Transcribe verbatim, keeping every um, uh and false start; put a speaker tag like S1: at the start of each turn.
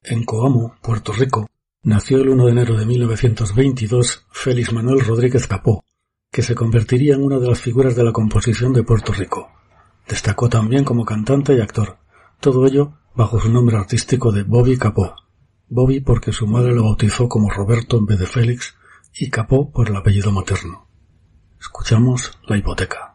S1: En Coamo, Puerto Rico, nació el uno de enero de mil novecientos veintidós Félix Manuel Rodríguez Capó, que se convertiría en una de las figuras de la composición de Puerto Rico. Destacó también como cantante y actor, todo ello bajo su nombre artístico de Bobby Capó. Bobby porque su madre lo bautizó como Roberto en vez de Félix, y Capó por el apellido materno. Escuchamos La Hipoteca.